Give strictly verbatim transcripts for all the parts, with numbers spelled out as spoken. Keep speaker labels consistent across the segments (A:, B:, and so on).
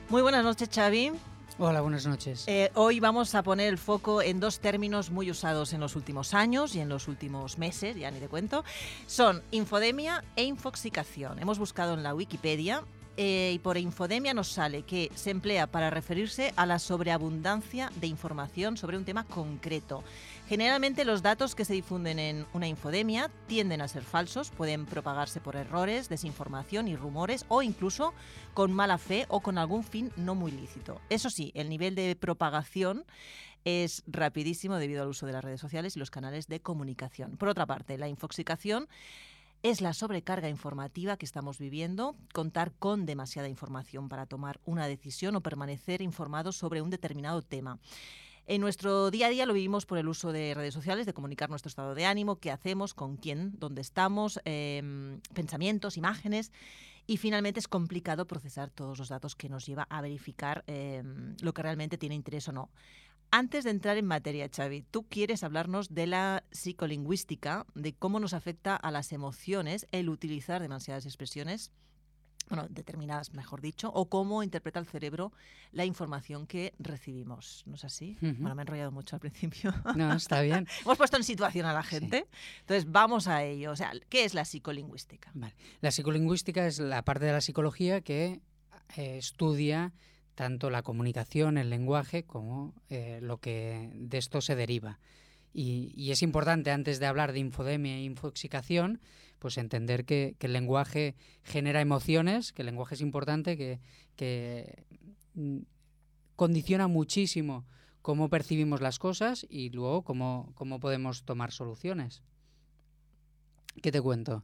A: Muy buenas noches, Xavi.
B: Hola, buenas noches.
A: Eh, hoy vamos a poner el foco en dos términos muy usados en los últimos años y en los últimos meses, ya ni te cuento. Son infodemia e infoxicación. Hemos buscado en la Wikipedia eh, y por infodemia nos sale que se emplea para referirse a la sobreabundancia de información sobre un tema concreto. Generalmente los datos que se difunden en una infodemia tienden a ser falsos, pueden propagarse por errores, desinformación y rumores o incluso con mala fe o con algún fin no muy lícito. Eso sí, el nivel de propagación es rapidísimo debido al uso de las redes sociales y los canales de comunicación. Por otra parte, la infoxicación es la sobrecarga informativa que estamos viviendo, contar con demasiada información para tomar una decisión o permanecer informados sobre un determinado tema. En nuestro día a día lo vivimos por el uso de redes sociales, de comunicar nuestro estado de ánimo, qué hacemos, con quién, dónde estamos, eh, pensamientos, imágenes. Y finalmente es complicado procesar todos los datos que nos lleva a verificar eh, lo que realmente tiene interés o no. Antes de entrar en materia, Xavi, tú quieres hablarnos de la psicolingüística, de cómo nos afecta a las emociones el utilizar demasiadas expresiones, bueno, determinadas, mejor dicho, o cómo interpreta el cerebro la información que recibimos. ¿No es así? Uh-huh. Bueno, me he enrollado mucho al principio.
B: No, está bien.
A: Hemos puesto en situación a la gente. Sí. Entonces, vamos a ello. O sea, ¿qué es la psicolingüística?
B: Vale. La psicolingüística es la parte de la psicología que eh, estudia tanto la comunicación, el lenguaje, como eh, lo que de esto se deriva. Y, y es importante, antes de hablar de infodemia e infoxicación, pues entender que, que el lenguaje genera emociones, que el lenguaje es importante, que, que condiciona muchísimo cómo percibimos las cosas y luego cómo, cómo podemos tomar soluciones. ¿Qué te cuento?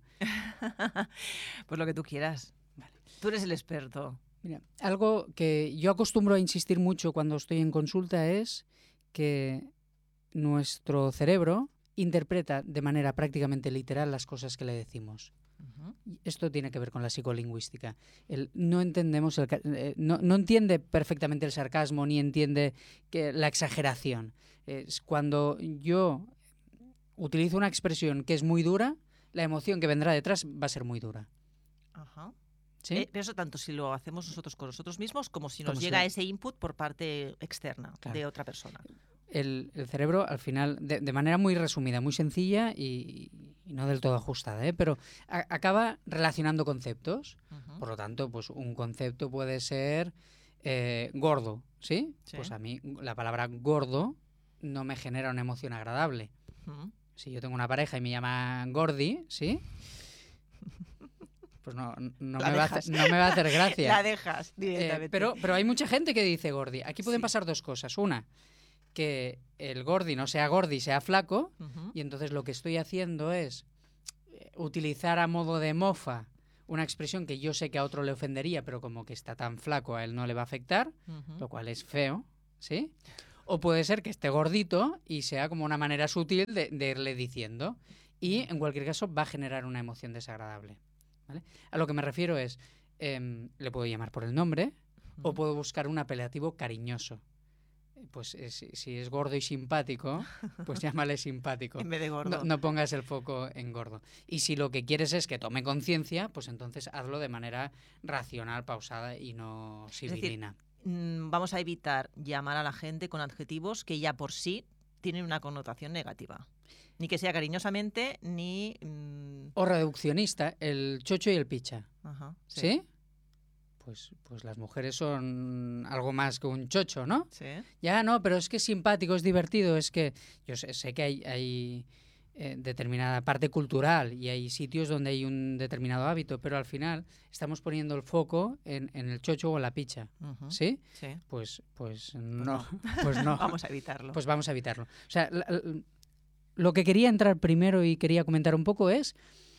A: Pues lo que tú quieras. Vale. Tú eres el experto.
B: Mira, algo que yo acostumbro a insistir mucho cuando estoy en consulta es que nuestro cerebro interpreta de manera prácticamente literal las cosas que le decimos. Uh-huh. Esto tiene que ver con la psicolingüística. El, no entendemos el, eh, no, no entiende perfectamente el sarcasmo ni entiende que, la exageración. Es cuando yo utilizo una expresión que es muy dura, la emoción que vendrá detrás va a ser muy dura.
A: Ajá.
B: ¿Sí?
A: Eh, pero eso tanto si lo hacemos nosotros con nosotros mismos como si nos como llega si... ese input por parte externa, claro, de otra persona.
B: El, el cerebro, al final, de, de manera muy resumida, muy sencilla y, y no del todo ajustada, ¿eh? pero a, acaba relacionando conceptos. Uh-huh. Por lo tanto, pues un concepto puede ser eh, gordo, ¿sí? ¿sí? Pues a mí la palabra gordo no me genera una emoción agradable. Uh-huh. Si yo tengo una pareja y me llama Gordi, ¿sí? Pues no, no, me va a hacer, no me va a hacer gracia.
A: La dejas directamente.
B: Eh, pero, pero hay mucha gente que dice Gordi. Aquí pueden sí. pasar dos cosas. Una, que el Gordi no sea Gordi, sea flaco, uh-huh. y entonces lo que estoy haciendo es utilizar a modo de mofa una expresión que yo sé que a otro le ofendería, pero como que está tan flaco a él no le va a afectar, uh-huh. lo cual es feo, ¿sí? O puede ser que esté gordito y sea como una manera sutil de, de irle diciendo, y en cualquier caso va a generar una emoción desagradable, ¿vale? A lo que me refiero es, eh, le puedo llamar por el nombre, uh-huh. o puedo buscar un apelativo cariñoso. Pues eh, si, si es gordo y simpático, pues llámale simpático.
A: En vez de gordo.
B: No, no pongas el foco en gordo. Y si lo que quieres es que tome conciencia, pues entonces hazlo de manera racional, pausada y no sibilina.
A: Es decir, vamos a evitar llamar a la gente con adjetivos que ya por sí tienen una connotación negativa. Ni que sea cariñosamente, ni... Mmm...
B: O reduccionista, el chocho y el picha.
A: Ajá, sí.
B: ¿Sí? Pues, pues las mujeres son algo más que un chocho, ¿no?
A: Sí.
B: Ya, no, pero es que es simpático, es divertido, es que... Yo sé, sé que hay, hay eh, determinada parte cultural y hay sitios donde hay un determinado hábito, pero al final estamos poniendo el foco en, en el chocho o en la picha, uh-huh. ¿sí?
A: Sí.
B: Pues, pues no, pues no.
A: Vamos a evitarlo.
B: Pues vamos a evitarlo. O sea, la, la, lo que quería entrar primero y quería comentar un poco es,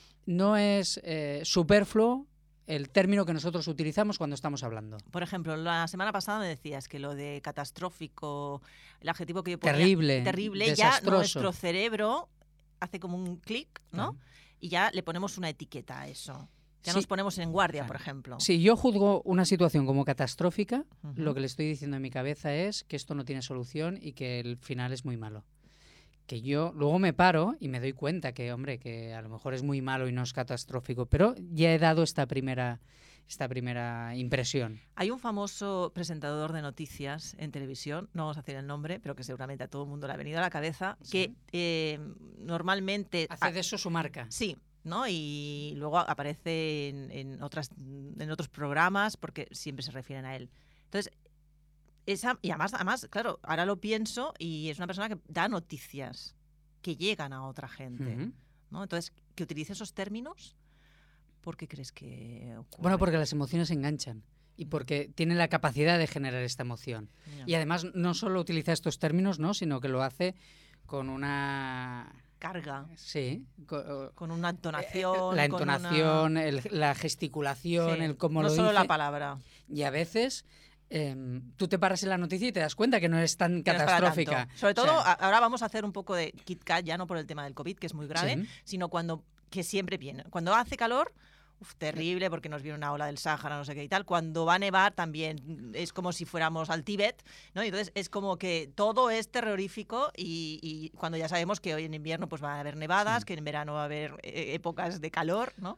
B: no es eh, superfluo el término que nosotros utilizamos cuando estamos hablando.
A: Por ejemplo, la semana pasada me decías que lo de catastrófico, el adjetivo que yo ponía...
B: Terrible,
A: Terrible,
B: desastroso.
A: Ya nuestro cerebro hace como un clic, ¿no?
B: Claro.
A: Y ya le ponemos una etiqueta a eso. Ya
B: sí.
A: nos ponemos en guardia,
B: claro.
A: por ejemplo.
B: Si yo juzgo una situación como catastrófica,
A: uh-huh.
B: lo que le estoy diciendo en mi cabeza es que esto no tiene solución y que el final es muy malo. Que yo luego me paro y me doy cuenta que, hombre, que a lo mejor es muy malo y no es catastrófico, pero ya he dado esta primera, esta primera impresión.
A: Hay un famoso presentador de noticias en televisión, no vamos a decir el nombre, pero que seguramente a todo el mundo le ha venido a la cabeza, sí. que eh, normalmente...
B: Hace de eso su marca.
A: Sí, ¿no? Y luego aparece en, en, otras, en otros programas porque siempre se refieren a él. Entonces, esa, y además, además, claro, ahora lo pienso y es una persona que da noticias que llegan a otra gente, uh-huh. ¿no? Entonces, que utilice esos términos... ¿Por qué crees que ocurre?
B: Bueno, porque las emociones se enganchan y porque tiene la capacidad de generar esta emoción. Yeah. Y además no solo utiliza estos términos, ¿no? Sino que lo hace con una...
A: carga.
B: Sí.
A: Con, con una entonación.
B: La entonación,
A: una...
B: el, la gesticulación, sí, el cómo
A: no
B: lo
A: solo
B: dice.
A: La palabra.
B: Y a veces... Eh, tú te paras en la noticia y te das cuenta que no es tan catastrófica.
A: No es Sobre todo, o sea, ahora vamos a hacer un poco de Kit Kat, ya no por el tema del COVID, que es muy grave, sí. sino cuando, que siempre viene. Cuando hace calor... Uf, terrible, porque nos viene una ola del Sáhara, no sé qué y tal. Cuando va a nevar también es como si fuéramos al Tíbet, ¿no? Y entonces es como que todo es terrorífico y, y cuando ya sabemos que hoy en invierno pues va a haber nevadas, sí. que en verano va a haber eh, épocas de calor, ¿no?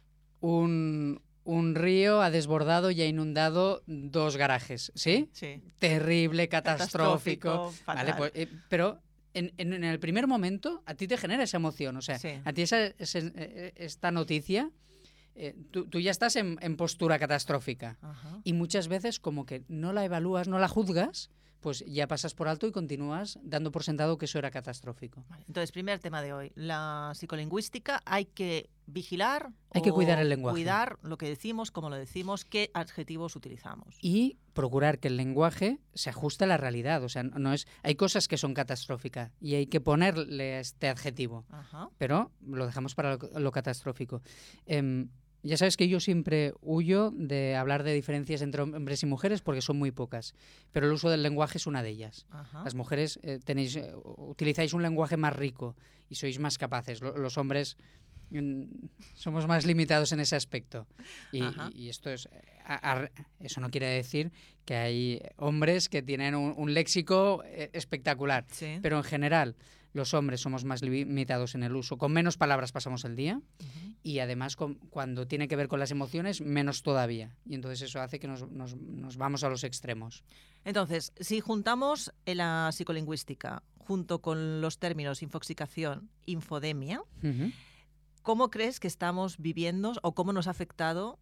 B: Un, un río ha desbordado y ha inundado dos garajes, ¿sí?
A: Sí.
B: Terrible, catastrófico.
A: catastrófico
B: vale, pues, eh, pero... En, en, en el primer momento a ti te genera esa emoción, o sea, sí. a ti esa, esa, esta noticia... Eh, tú, tú ya estás en, en postura catastrófica. Ajá. Y muchas veces como que no la evalúas, no la juzgas, pues ya pasas por alto y continúas dando por sentado que eso era catastrófico.
A: Vale. Entonces, primer tema de hoy, la psicolingüística, hay que vigilar,
B: hay que cuidar el lenguaje,
A: cuidar lo que decimos, cómo lo decimos, qué adjetivos utilizamos.
B: Y procurar que el lenguaje se ajuste a la realidad, o sea, no es, hay cosas que son catastróficas y hay que ponerle este adjetivo, Ajá. pero lo dejamos para lo, lo catastrófico. Eh, Ya sabes que yo siempre huyo de hablar de diferencias entre hombres y mujeres porque son muy pocas, pero el uso del lenguaje es una de ellas.
A: Ajá.
B: Las mujeres eh, tenéis, eh, utilizáis un lenguaje más rico y sois más capaces. Lo, los hombres mm, somos más limitados en ese aspecto. Y, y, y esto es, a, a, eso no quiere decir que hay hombres que tienen un, un léxico eh, espectacular,
A: sí.
B: pero en general los hombres somos más limitados en el uso. Con menos palabras pasamos el día uh-huh. y además con, cuando tiene que ver con las emociones, menos todavía. Y entonces eso hace que nos, nos, nos vamos a los extremos.
A: Entonces, si juntamos la psicolingüística junto con los términos infoxicación, infodemia,
B: uh-huh.
A: ¿cómo crees que estamos viviendo o cómo nos ha afectado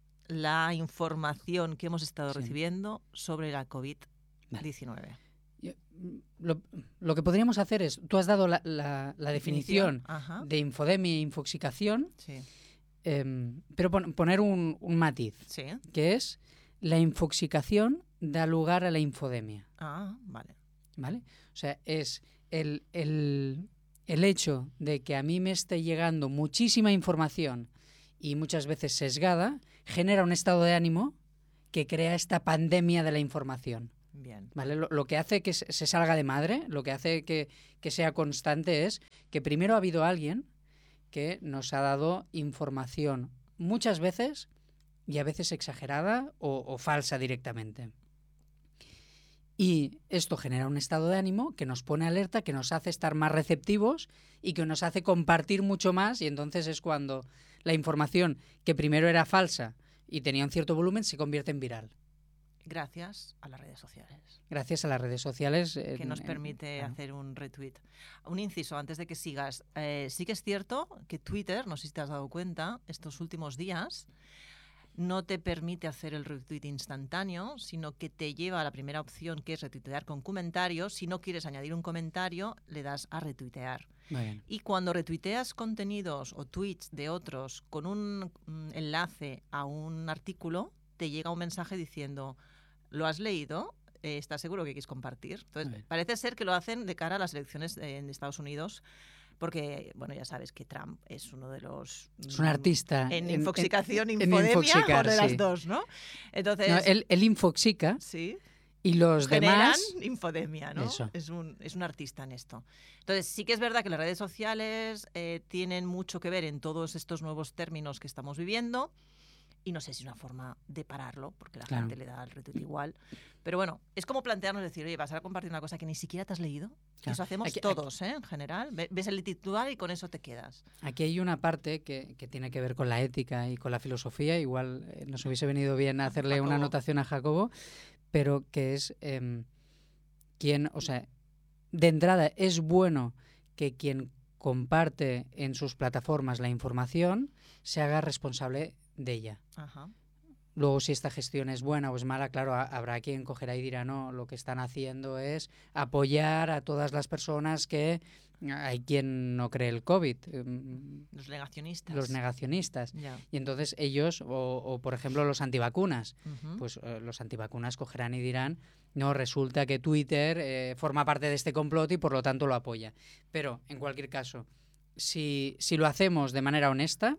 A: la información que hemos estado sí. recibiendo sobre la COVID diecinueve? Vale.
B: Lo, lo que podríamos hacer es, tú has dado la, la, la definición,
A: definición
B: de infodemia e infoxicación,
A: sí.
B: eh, pero pon, poner un, un matiz,
A: sí.
B: que es la infoxicación da lugar a la infodemia.
A: Ah, vale.
B: ¿Vale? O sea, es el, el, el hecho de que a mí me esté llegando muchísima información y muchas veces sesgada, genera un estado de ánimo que crea esta pandemia de la información.
A: Bien.
B: ¿Vale? Lo, lo que hace que se salga de madre, lo que hace que, que sea constante es que primero ha habido alguien que nos ha dado información muchas veces y a veces exagerada o, o falsa directamente. Y esto genera un estado de ánimo que nos pone alerta, que nos hace estar más receptivos y que nos hace compartir mucho más, y entonces es cuando la información que primero era falsa y tenía un cierto volumen se convierte en viral.
A: Gracias a las redes sociales.
B: Gracias a las redes sociales.
A: Eh, que nos permite eh, hacer un retweet. Un inciso, antes de que sigas. Eh, sí que es cierto que Twitter, no sé si te has dado cuenta, estos últimos días no te permite hacer el retweet instantáneo, sino que te lleva a la primera opción, que es retuitear con comentarios. Si no quieres añadir un comentario, le das a retuitear.
B: Muy bien.
A: Y cuando retuiteas contenidos o tweets de otros con un mm, enlace a un artículo, te llega un mensaje diciendo: ¿lo has leído? Eh, ¿Estás seguro que quieres compartir? Entonces, parece ser que lo hacen de cara a las elecciones en Estados Unidos, porque, bueno, ya sabes que Trump es uno de los...
B: Es un artista.
A: En, en infoxicación,
B: en,
A: infodemia,
B: en infoxicar,
A: o de las
B: sí.
A: dos, ¿no? Entonces...
B: No, él, él infoxica
A: sí.
B: y los
A: generan
B: demás...
A: infodemia, ¿no?
B: Eso.
A: Es un, es un artista en esto. Entonces, sí que es verdad que las redes sociales eh, tienen mucho que ver en todos estos nuevos términos que estamos viviendo. y no sé si es una forma de pararlo, porque la
B: Claro.
A: gente le da el retweet igual. Pero bueno, es como plantearnos decir, oye, vas a compartir una cosa que ni siquiera te has leído. Que
B: Claro.
A: eso hacemos
B: Aquí-
A: todos, ¿eh? En general. Ve- Ves el titular y con eso te quedas.
B: Aquí hay una parte que, que tiene que ver con la ética y con la filosofía. Igual eh, nos hubiese venido bien
A: Ah,
B: hacerle una
A: Jacobo.
B: anotación a Jacobo, pero que es em, quien, o sea, de entrada es bueno que quien comparte en sus plataformas la información se haga responsable de ella.
A: Ajá.
B: Luego, si esta gestión es buena o es mala, claro, ha- habrá quien cogerá y dirá, no, lo que están haciendo es apoyar a todas las personas que... Hay quien no cree el COVID, em,
A: Los negacionistas.
B: los negacionistas.
A: Ya.
B: Y entonces ellos, o, o, por ejemplo los antivacunas,
A: Ujú.
B: pues eh, los antivacunas cogerán y dirán, no, resulta que Twitter eh, forma parte de este complot y por lo tanto lo apoya. Pero, en cualquier caso, si, si lo hacemos de manera honesta,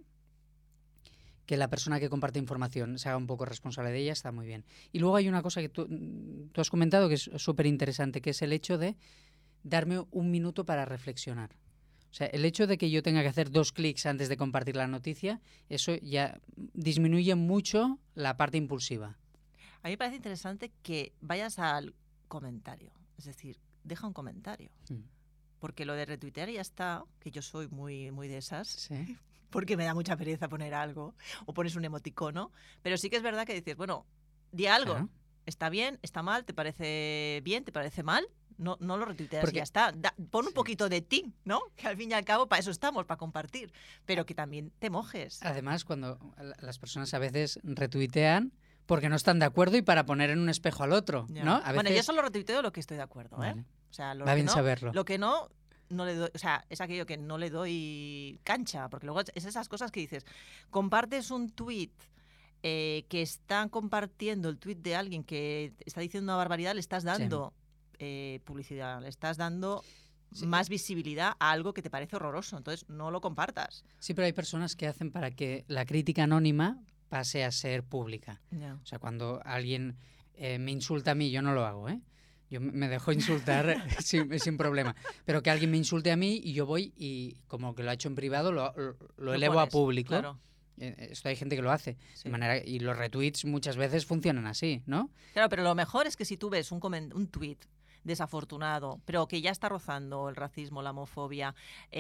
B: que la persona que comparte información se haga un poco responsable de ella, está muy bien. Y luego hay una cosa que tú, tú has comentado que es súper interesante, que es el hecho de darme un minuto para reflexionar. O sea, el hecho de que yo tenga que hacer dos clics antes de compartir la noticia, eso ya disminuye mucho la parte impulsiva.
A: A mí me parece interesante que vayas al comentario. Es decir, deja un comentario.
B: Mm.
A: Porque lo de retuitear ya está, que yo soy muy, muy de esas,
B: Sí.
A: porque me da mucha pereza poner algo o pones un emoticono. Pero sí que es verdad que dices, bueno, di algo.
B: Claro.
A: ¿Está bien? ¿Está mal? ¿Te parece bien? ¿Te parece mal? No, no lo retuiteas
B: Porque-
A: y ya está. Da- pon un
B: Sí.
A: poquito de ti, ¿no? Que al fin y al cabo para eso estamos, para compartir. Pero que también te mojes.
B: Además, cuando la- las personas a veces retuitean porque no están de acuerdo y para poner en un espejo al otro,
A: Ya.
B: ¿no? A
A: Bueno, yo
B: veces-
A: solo retuiteo lo que estoy de acuerdo, ¿eh?
B: Vale.
A: O sea, lo
B: Va
A: que
B: bien
A: no,
B: saberlo.
A: Lo que no, no le doy, o sea, es aquello que no le doy cancha, porque luego es esas cosas que dices, compartes un tuit eh, que están compartiendo el tuit de alguien que está diciendo una barbaridad, le estás dando eh, publicidad, le estás dando
B: Sí.
A: más visibilidad a algo que te parece horroroso, entonces no lo compartas.
B: Sí, pero hay personas que hacen para que la crítica anónima pase a ser pública.
A: Ya.
B: O sea, cuando alguien eh, me insulta a mí, yo no lo hago, ¿eh? Yo me- me dejo insultar sin, sin problema. Pero que alguien me insulte a mí y yo voy y, como que lo ha hecho en privado, lo, lo- lo elevo a
A: pones,
B: público.
A: Claro,
B: Eh, Esto hay gente que lo hace.
A: sí.
B: De manera, y los retweets muchas veces funcionan así, ¿no?
A: Claro, pero lo mejor es que si tú ves un, comen- un tuit desafortunado, pero que ya está rozando el racismo, la homofobia,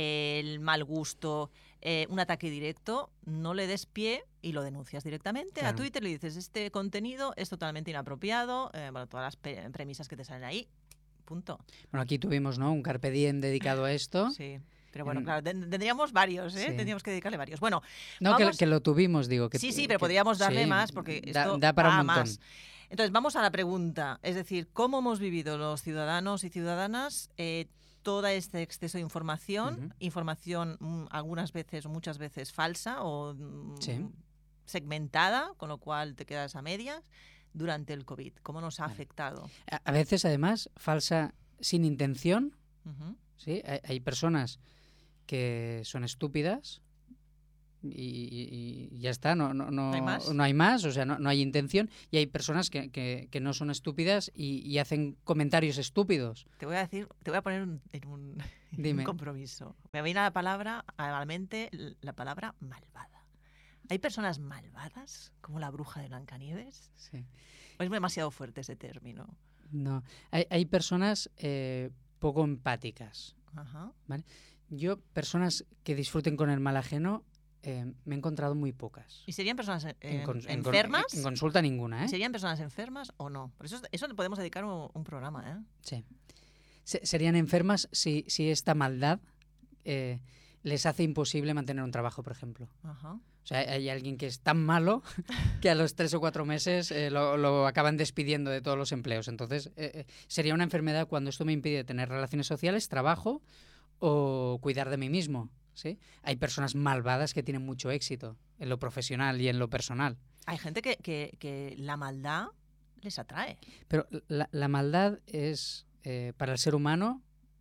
A: el mal gusto, eh, un ataque directo, no le des pie y lo denuncias directamente
B: Claro.
A: a Twitter y le dices, este contenido es totalmente inapropiado, eh, bueno, todas las pe- premisas que te salen ahí, punto.
B: Bueno, aquí tuvimos, ¿no?, un Carpe Diem dedicado a esto.
A: Sí. Pero bueno,
B: En-
A: claro, ten- tendríamos varios, ¿eh?
B: Sí.
A: Tendríamos que dedicarle varios. Bueno,
B: No, que,
A: vamos-
B: que lo tuvimos, digo. Que,
A: sí, sí, pero
B: que-
A: podríamos darle
B: sí,
A: más porque
B: da,
A: esto
B: da para
A: va a
B: un montón.
A: más. Entonces, vamos a la pregunta. Es decir, ¿cómo hemos vivido los ciudadanos y ciudadanas eh, todo este exceso de información?
B: Ujú.
A: Información mm, algunas veces, muchas veces falsa o mm,
B: Sí.
A: segmentada, con lo cual te quedas a medias, durante el COVID. ¿Cómo nos ha
B: Vale.
A: afectado?
B: A, a veces, además, falsa sin intención.
A: Ujú.
B: ¿Sí? Hay, hay personas que son estúpidas y, y- y ya está, no, no, no,
A: ¿No hay más?
B: no hay más, o sea, no, no hay intención. Y hay personas que, que- que no son estúpidas y, y hacen comentarios estúpidos.
A: Te voy a decir, te voy a poner un- en un, en un
B: Dime.
A: compromiso. Me viene a la palabra, a la mente, la palabra malvada. ¿Hay personas malvadas, como la bruja de Blancanieves?
B: Sí.
A: ¿O es demasiado fuerte ese término?
B: No. Hay, hay personas eh, poco empáticas.
A: Ajá.
B: Yo, personas que disfruten con el mal ajeno, eh, me he encontrado muy pocas.
A: ¿Y serían personas eh,
B: En cons- en con-
A: enfermas?
B: En, consulta ninguna, ¿eh?
A: ¿Serían personas enfermas o no? Por eso, eso le podemos dedicar un, un programa, ¿eh?
B: Sí. Se- serían enfermas si, si esta maldad eh, les hace imposible mantener un trabajo, por ejemplo.
A: Ajá.
B: O sea, hay alguien que es tan malo que a los tres o cuatro meses eh, lo, lo acaban despidiendo de todos los empleos. Entonces, eh, eh, sería una enfermedad cuando esto me impide tener relaciones sociales, trabajo o cuidar de mí mismo. ¿Sí? Hay personas malvadas que tienen mucho éxito en lo profesional y en lo personal.
A: Hay gente que, que, que la maldad les atrae.
B: Pero la, la maldad es, eh, para el ser humano,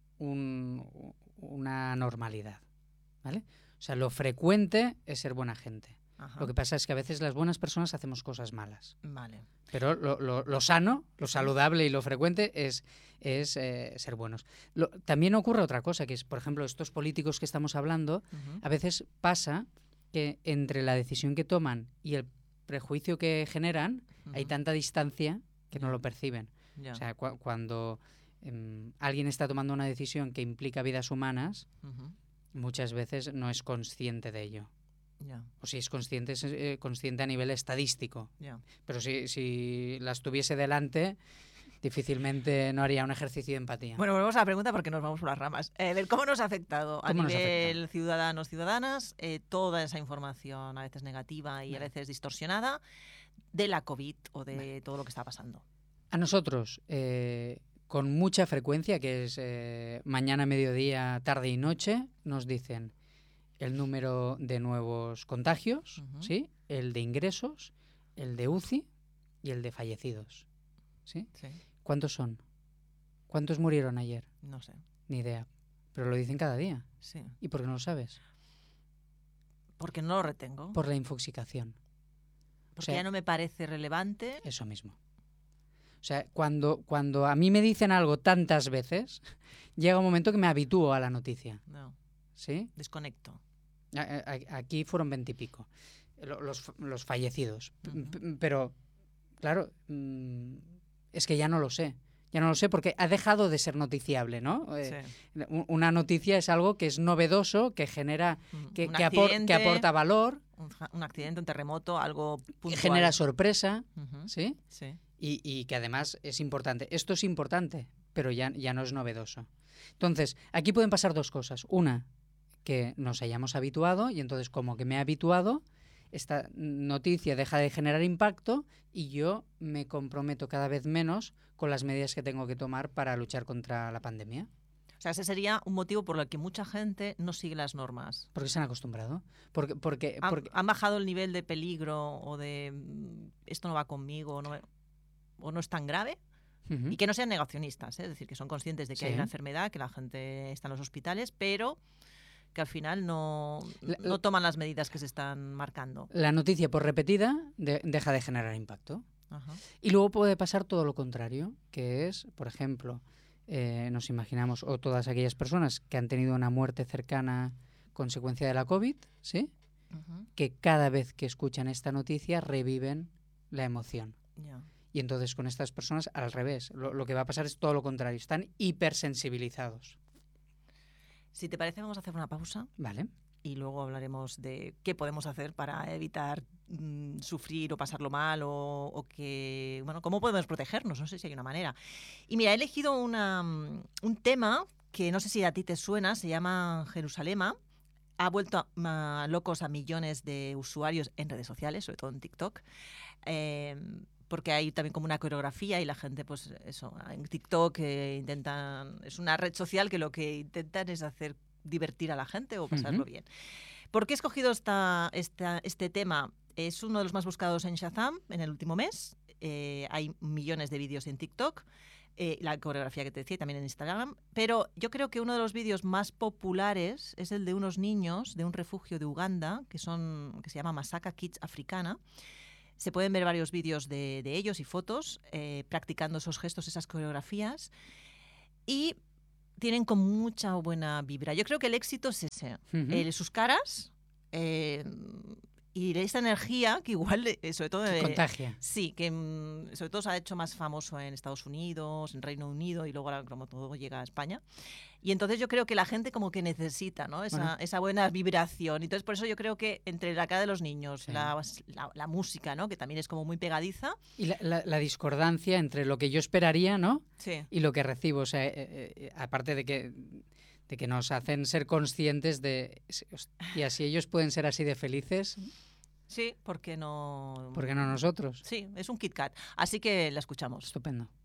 B: un- una normalidad. ¿Vale? O sea, lo frecuente es ser buena gente.
A: Ajá.
B: Lo que pasa es que a veces las buenas personas hacemos cosas malas.
A: Vale.
B: Pero lo, lo- lo sano, lo saludable y lo frecuente es, es eh, ser buenos. Lo- también ocurre otra cosa, que es, por ejemplo, estos políticos que estamos hablando,
A: Ujú.
B: a veces pasa que entre la decisión que toman y el prejuicio que generan, uh-huh. hay tanta distancia que no lo perciben.
A: Yeah.
B: O sea, cu- cuando eh, alguien está tomando una decisión que implica vidas humanas, uh-huh. muchas veces no es consciente de ello.
A: Yeah.
B: O si es consciente, es eh, consciente a nivel estadístico.
A: Yeah.
B: Pero si, si las tuviese delante, difícilmente no haría un ejercicio de empatía.
A: Bueno, volvemos a la pregunta porque nos vamos por las ramas. Eh, ver cómo nos ha afectado a nivel ciudadanos, ciudadanas, eh, toda esa información a veces negativa y vale. a veces distorsionada de la COVID o de vale. todo lo que está pasando.
B: A nosotros, eh, con mucha frecuencia, que es eh, mañana, mediodía, tarde y noche, nos dicen el número de nuevos contagios, uh-huh. ¿sí? El de ingresos, el de U C I y el de fallecidos. ¿Sí?
A: Sí.
B: ¿Cuántos son? ¿Cuántos murieron ayer?
A: No sé.
B: Ni idea. Pero lo dicen cada día.
A: Sí.
B: ¿Y por qué no lo sabes?
A: Porque no lo retengo.
B: Por la infoxicación.
A: Porque
B: o sea,
A: ya no me parece relevante.
B: Eso mismo. O sea, cuando, cuando a mí me dicen algo tantas veces, llega un momento que me habitúo a la noticia.
A: No.
B: ¿Sí?
A: Desconecto.
B: Aquí fueron veintipico. Los, los fallecidos.
A: Uh-huh.
B: Pero, claro... Mmm, es que ya no lo sé. Ya no lo sé porque ha dejado de ser noticiable, ¿no?
A: Sí.
B: Eh, una noticia es algo que es novedoso, que genera, que, que, apor, que aporta valor.
A: Un, un accidente, un terremoto, algo puntual.
B: Que genera sorpresa,
A: uh-huh.
B: ¿sí?
A: Sí.
B: Y, y que además es importante. Esto es importante, pero ya, ya no es novedoso. Entonces, aquí pueden pasar dos cosas. Una, que nos hayamos habituado y entonces como que me he habituado, esta noticia deja de generar impacto y yo me comprometo cada vez menos con las medidas que tengo que tomar para luchar contra la pandemia.
A: O sea, ese sería un motivo por el que mucha gente no sigue las normas.
B: Porque se han acostumbrado. Porque, porque,
A: ¿Han,
B: porque...
A: ¿Han bajado el nivel de peligro o de esto no va conmigo o no, o no es tan grave? Uh-huh. Y que no sean negacionistas, ¿eh? Es decir, que son conscientes de que sí. hay una enfermedad, que la gente está en los hospitales, pero... que al final no,
B: la,
A: no toman las medidas que se están marcando.
B: La noticia por repetida de, deja de generar impacto.
A: Ajá.
B: Y luego puede pasar todo lo contrario, que es, por ejemplo, eh, nos imaginamos, o todas aquellas personas que han tenido una muerte cercana consecuencia de la COVID, ¿sí?
A: Uh-huh.
B: Que cada vez que escuchan esta noticia reviven la emoción.
A: Yeah.
B: Y entonces con estas personas, al revés, lo, lo que va a pasar es todo lo contrario, están hipersensibilizados.
A: Si te parece, vamos a hacer una pausa.
B: Vale.
A: Y luego hablaremos de qué podemos hacer para evitar mmm, sufrir o pasarlo mal o, o que, bueno, cómo podemos protegernos. No sé si hay una manera. Y mira, he elegido una, un tema que no sé si a ti te suena, se llama Jerusalema. Ha vuelto a, a locos a millones de usuarios en redes sociales, sobre todo en TikTok. Eh, porque hay también como una coreografía y la gente, pues eso, en TikTok eh, intentan, es una red social que lo que intentan es hacer divertir a la gente o pasarlo uh-huh. bien. ¿Por qué he escogido esta, esta, este tema? Es uno de los más buscados en Shazam en el último mes. Eh, hay millones de vídeos en TikTok, eh, la coreografía que te decía también en Instagram, pero yo creo que uno de los vídeos más populares es el de unos niños de un refugio de Uganda que, son, que se llama Masaka Kids Africana. Se pueden ver varios vídeos de, de ellos y fotos eh, practicando esos gestos, esas coreografías y tienen con mucha buena vibra. Yo creo que el éxito es ese. Uh-huh. Eh, sus caras eh, y esta energía que igual, eh, sobre todo...
B: Que contagia.
A: Sí, que mm, sobre todo se ha hecho más famoso en Estados Unidos, en Reino Unido y luego ahora como todo llega a España. Y entonces yo creo que la gente como que necesita, ¿no? Esa, bueno. esa buena vibración. Entonces por eso yo creo que entre la cara de los niños, sí. la, la, la música, ¿no? Que también es como muy pegadiza.
B: Y la, la, la discordancia entre lo que yo esperaría, ¿no?
A: Sí.
B: Y lo que recibo. O sea, eh, eh, aparte de que, de que nos hacen ser conscientes de... Y así ellos pueden ser así de felices...
A: Sí, ¿por qué no?
B: ¿Por qué no nosotros?
A: Sí, es un Kit Kat. Así que la escuchamos.
B: Estupendo.